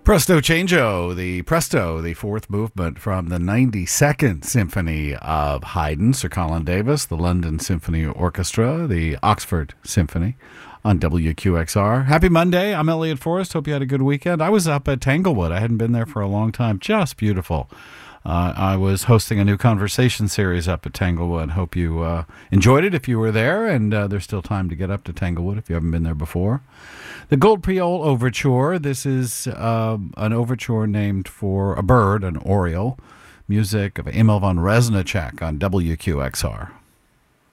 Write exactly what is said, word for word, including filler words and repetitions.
Presto Changeo, the Presto, the fourth movement from the ninety-second Symphony of Haydn, Sir Colin Davis, the London Symphony Orchestra, the Oxford Symphony on W Q X R. Happy Monday. I'm Elliot Forrest. Hope you had a good weekend. I was up at Tanglewood. I hadn't been there for a long time. Just beautiful. Uh, I was hosting a new conversation series up at Tanglewood. Hope you uh, enjoyed it if you were there, and uh, there's still time to get up to Tanglewood if you haven't been there before. The Gold Priol Overture. This is uh, an overture named for a bird, an oriole. Music of Emil von Reznicek on W Q X R.